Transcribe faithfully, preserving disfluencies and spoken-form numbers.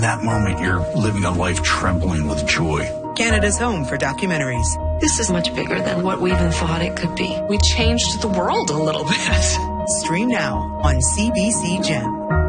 That moment, you're living a life trembling with joy. Canada's home for documentaries. This is much bigger than what we even thought it could be. We changed the world a little bit. Stream now on C B C Gem.